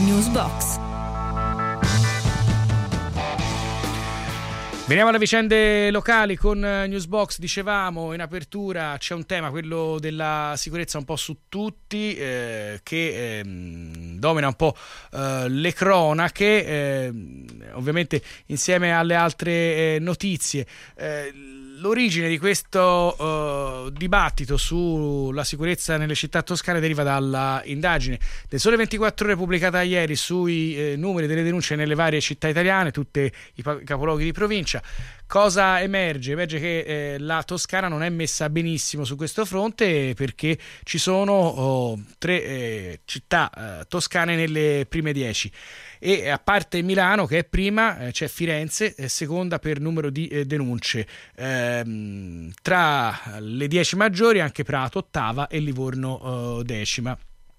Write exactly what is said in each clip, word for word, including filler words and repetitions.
Newsbox. Veniamo alle vicende locali con Newsbox. Dicevamo in apertura, c'è un tema, quello della sicurezza un po' su tutti, eh, che eh, domina un po' eh, le cronache, eh, ovviamente insieme alle altre eh, notizie. Eh, L'origine di questo uh, dibattito sulla sicurezza nelle città toscane deriva dalla indagine del Sole ventiquattro Ore pubblicata ieri sui eh, numeri delle denunce nelle varie città italiane, tutte i pa- capoluoghi di provincia. Cosa emerge? Emerge che eh, la Toscana non è messa benissimo su questo fronte, perché ci sono oh, tre eh, città eh, toscane nelle prime dieci. E a parte Milano, che è prima, eh, c'è Firenze, eh, seconda per numero di eh, denunce. Ehm, tra le dieci maggiori anche Prato, ottava, e Livorno, eh, decima.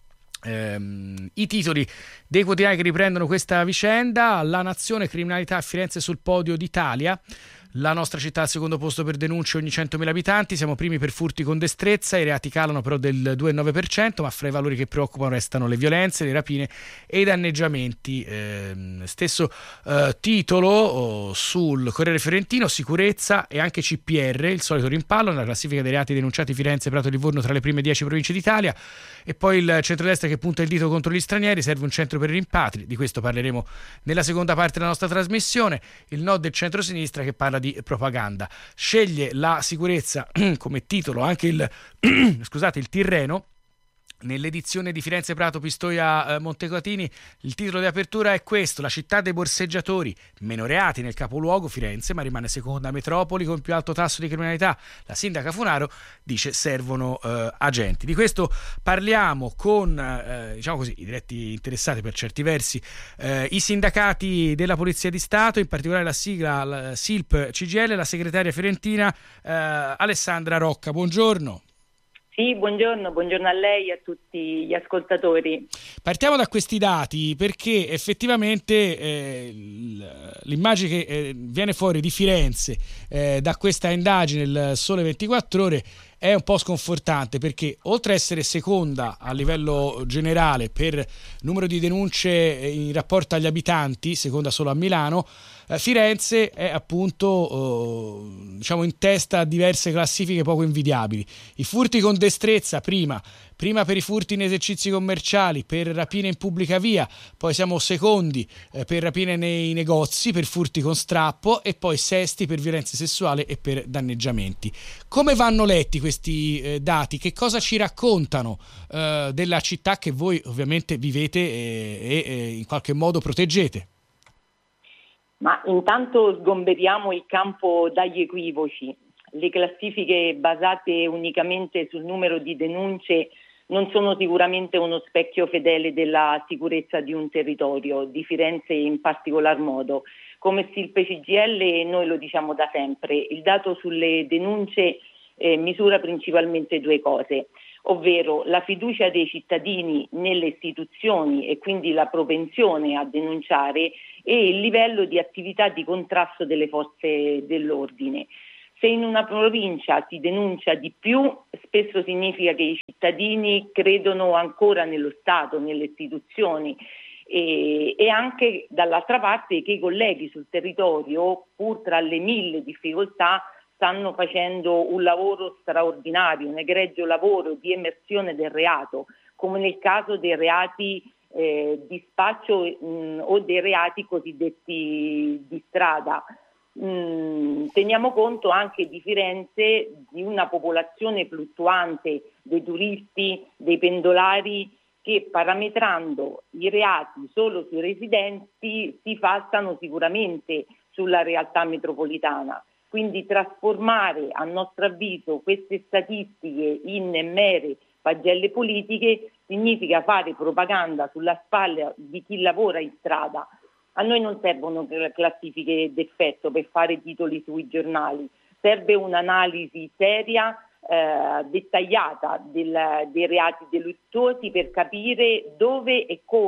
Ehm, I titoli dei quotidiani che riprendono questa vicenda: La Nazione, criminalità a Firenze sul podio d'Italia. La nostra città al secondo posto per denunce ogni centomila abitanti, siamo primi per furti con destrezza, i reati calano però del due virgola nove per cento, ma fra i valori che preoccupano restano le violenze, le rapine e i danneggiamenti. Eh, stesso eh, titolo oh, sul Corriere Fiorentino: sicurezza e anche C P R, il solito rimpallo nella classifica dei reati denunciati. Firenze, Prato e Livorno tra le prime dieci province d'Italia. E poi il centrodestra che punta il dito contro gli stranieri, serve un centro per i rimpatri, di questo parleremo nella seconda parte della nostra trasmissione. Il no del centrosinistra che parla di propaganda. Sceglie la sicurezza come titolo anche il scusate il Tirreno. Nell'edizione di Firenze, Prato, Pistoia, eh, Montecatini, il titolo di apertura è questo: la città dei borseggiatori, meno reati nel capoluogo Firenze, ma rimane seconda metropoli con più alto tasso di criminalità. La sindaca Funaro dice servono eh, agenti. Di questo parliamo con eh, diciamo così i diretti interessati, per certi versi, eh, i sindacati della Polizia di Stato, in particolare la sigla la S I L P C G I L, la segretaria fiorentina eh, Alessandra Rocca. Buongiorno. Sì, buongiorno, buongiorno a lei e a tutti gli ascoltatori. Partiamo da questi dati, perché effettivamente eh, l'immagine che eh, viene fuori di Firenze eh, da questa indagine, il Sole ventiquattro Ore, è un po' sconfortante, perché oltre a essere seconda a livello generale per numero di denunce in rapporto agli abitanti, seconda solo a Milano, eh, Firenze è appunto eh, diciamo in testa a diverse classifiche poco invidiabili. I furti con destrezza prima, prima per i furti in esercizi commerciali, per rapine in pubblica via, poi siamo secondi eh, per rapine nei negozi, per furti con strappo, e poi sesti per violenze sessuali e per danneggiamenti. Come vanno letti questi eh, dati? Che cosa ci raccontano eh, della città che voi ovviamente vivete e, e, e in qualche modo proteggete? Ma intanto sgomberiamo il campo dagli equivoci. Le classifiche basate unicamente sul numero di denunce non sono sicuramente uno specchio fedele della sicurezza di un territorio, di Firenze in particolar modo. Come S I L P C G I L noi lo diciamo da sempre: il dato sulle denunce eh, misura principalmente due cose, ovvero la fiducia dei cittadini nelle istituzioni e quindi la propensione a denunciare, e il livello di attività di contrasto delle forze dell'ordine. Se in una provincia si denuncia di più, spesso significa che i cittadini credono ancora nello Stato, nelle istituzioni, e, e anche dall'altra parte che i colleghi sul territorio, pur tra le mille difficoltà, stanno facendo un lavoro straordinario, un egregio lavoro di emersione del reato, come nel caso dei reati eh, di spaccio mh, o dei reati cosiddetti di strada. Mm, teniamo conto anche di Firenze di una popolazione fluttuante, dei turisti, dei pendolari, che parametrando i reati solo sui residenti si falsano sicuramente sulla realtà metropolitana. Quindi trasformare, a nostro avviso, queste statistiche in mere pagelle politiche significa fare propaganda sulla spalla di chi lavora in strada. A noi non servono classifiche d'effetto per fare titoli sui giornali, serve un'analisi seria, eh, dettagliata del, dei reati delittuosi, per capire dove e come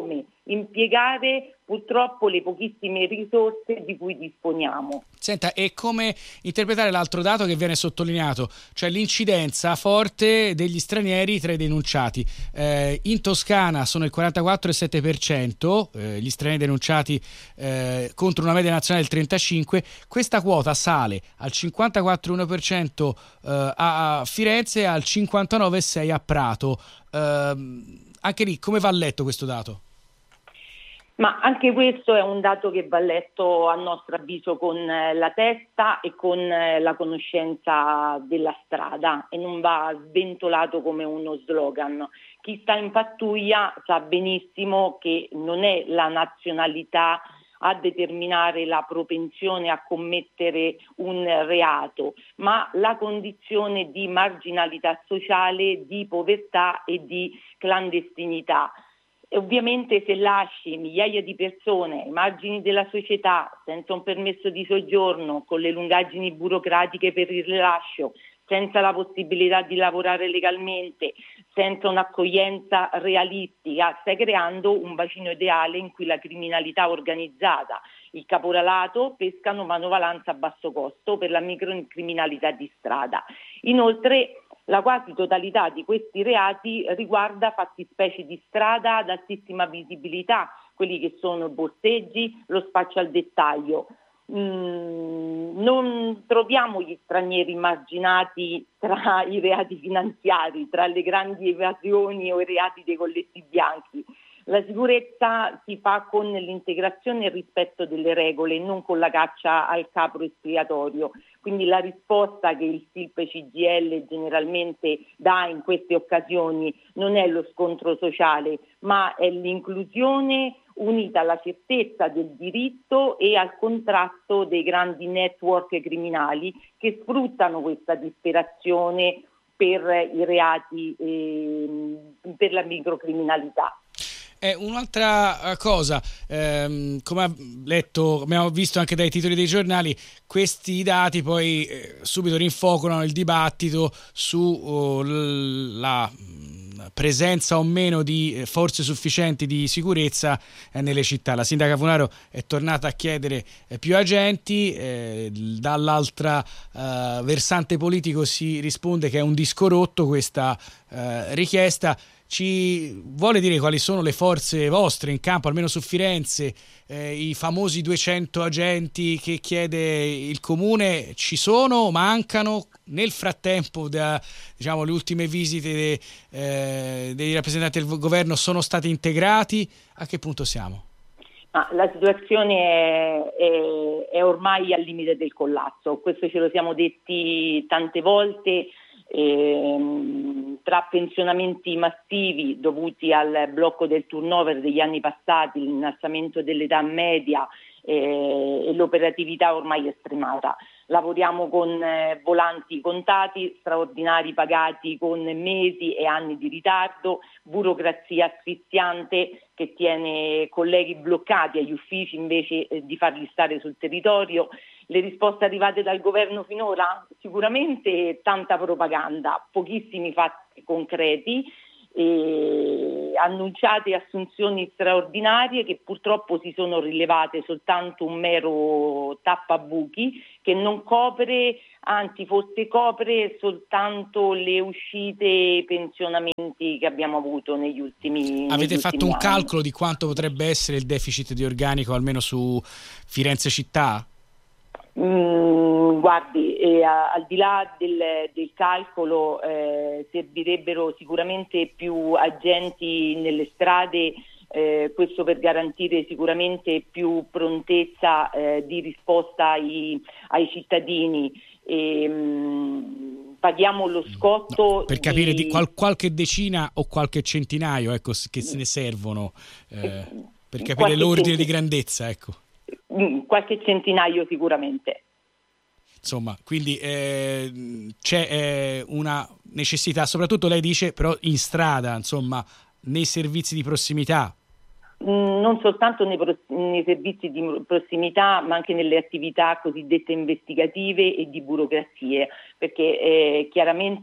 impiegare purtroppo le pochissime risorse di cui disponiamo. Senta, e come interpretare l'altro dato che viene sottolineato, cioè l'incidenza forte degli stranieri tra i denunciati? Eh, in Toscana sono il quarantaquattro virgola sette per cento, eh, gli stranieri denunciati eh, contro una media nazionale del trentacinque per cento. Questa quota sale al cinquantaquattro virgola uno per cento eh, a Firenze e al cinquantanove virgola sei per cento a Prato. Eh, anche lì, come va letto questo dato? Ma anche questo è un dato che va letto a nostro avviso con la testa e con la conoscenza della strada e non va sventolato come uno slogan. Chi sta in pattuglia sa benissimo che non è la nazionalità a determinare la propensione a commettere un reato, ma la condizione di marginalità sociale, di povertà e di clandestinità. E ovviamente se lasci migliaia di persone ai margini della società, senza un permesso di soggiorno, con le lungaggini burocratiche per il rilascio, senza la possibilità di lavorare legalmente, senza un'accoglienza realistica, stai creando un bacino ideale in cui la criminalità organizzata, il caporalato pescano manovalanza a basso costo per la microcriminalità di strada. Inoltre la quasi totalità di questi reati riguarda fattispecie di strada ad altissima visibilità, quelli che sono borseggi, lo spaccio al dettaglio. Mm, non troviamo gli stranieri marginati tra i reati finanziari, tra le grandi evasioni o i reati dei colletti bianchi. La sicurezza si fa con l'integrazione e il rispetto delle regole, non con la caccia al capro espiatorio. Quindi la risposta che il S I P C G I L generalmente dà in queste occasioni non è lo scontro sociale, ma è l'inclusione unita alla certezza del diritto e al contrasto dei grandi network criminali che sfruttano questa disperazione per i reati, eh, per la microcriminalità. Eh, un'altra cosa, ehm, come ha letto, abbiamo visto anche dai titoli dei giornali, questi dati poi eh, subito rinfocolano il dibattito sulla presenza o meno di forze sufficienti di sicurezza eh, nelle città. La sindaca Funaro è tornata a chiedere eh, più agenti, eh, dall'altra eh, versante politico si risponde che è un disco rotto questa eh, richiesta. Ci vuole dire quali sono le forze vostre in campo, almeno su Firenze, eh, i famosi duecento agenti che chiede il comune ci sono, mancano? Nel frattempo, da, diciamo, le ultime visite de, eh, dei rappresentanti del governo sono stati integrati? A che punto siamo? Ma la situazione è, è, è ormai al limite del collasso, questo ce lo siamo detti tante volte. Ehm, tra pensionamenti massivi dovuti al blocco del turnover degli anni passati, l'innalzamento dell'età media eh, e l'operatività ormai estremata. Lavoriamo con eh, volanti contati, straordinari pagati con mesi e anni di ritardo, burocrazia asfissiante che tiene colleghi bloccati agli uffici invece eh, di farli stare sul territorio. Le risposte arrivate dal governo finora? Sicuramente tanta propaganda, pochissimi fatti concreti, e annunciate assunzioni straordinarie che purtroppo si sono rilevate soltanto un mero tappabuchi che non copre, anzi forse copre soltanto le uscite e i pensionamenti che abbiamo avuto negli ultimi anni. Avete fatto un calcolo di quanto potrebbe essere il deficit di organico almeno su Firenze città? Mm, guardi, eh, al di là del, del calcolo eh, servirebbero sicuramente più agenti nelle strade, eh, questo per garantire sicuramente più prontezza eh, di risposta ai, ai cittadini. E, mh, paghiamo lo scotto per capire di, di qual, qualche decina o qualche centinaio, ecco, che se ne servono eh, per capire l'ordine di grandezza, ecco. Qualche centinaio sicuramente. Insomma, quindi eh, c'è eh, una necessità, soprattutto lei dice, però in strada, insomma, nei servizi di prossimità. Non soltanto nei, pro- nei servizi di prossimità, ma anche nelle attività cosiddette investigative e di burocrazie, perché eh, chiaramente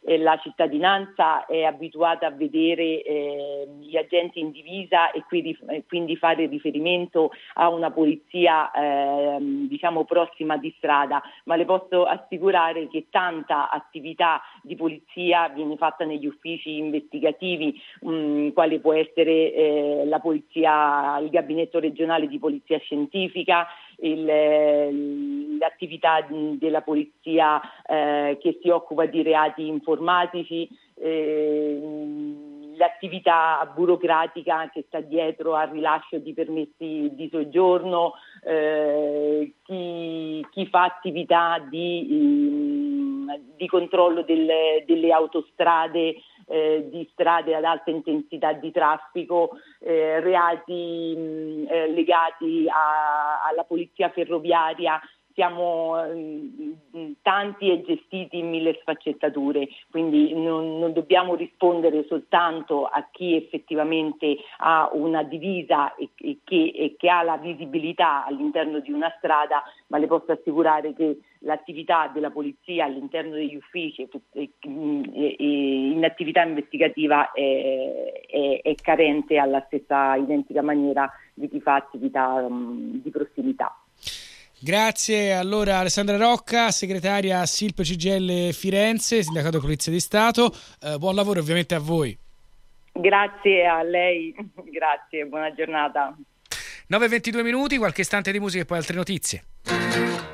eh, la cittadinanza è abituata a vedere eh, gli agenti in divisa e quindi, eh, quindi fare riferimento a una polizia eh, diciamo prossima di strada, ma le posso assicurare che tanta attività di polizia viene fatta negli uffici investigativi, mh, quale può essere eh, la polizia, il gabinetto regionale di polizia scientifica, il, l'attività della polizia eh, che si occupa di reati informatici, eh, l'attività burocratica che sta dietro al rilascio di permessi di soggiorno, eh, chi, chi fa attività di, di controllo delle, delle autostrade, eh, di strade ad alta intensità di traffico, eh, reati mh, eh, legati a, alla polizia ferroviaria. Siamo eh, tanti e gestiti in mille sfaccettature, quindi non, non dobbiamo rispondere soltanto a chi effettivamente ha una divisa e, e, che, e che ha la visibilità all'interno di una strada, ma le posso assicurare che l'attività della polizia all'interno degli uffici e, e, e in attività investigativa è, è, è carente alla stessa identica maniera di chi fa attività um, di prossimità. Grazie allora Alessandra Rocca, segretaria S I L P C G I L Firenze, Sindacato di Polizia di Stato. Eh, buon lavoro ovviamente a voi. Grazie a lei, grazie, buona giornata. nove e ventidue minuti, qualche istante di musica e poi altre notizie.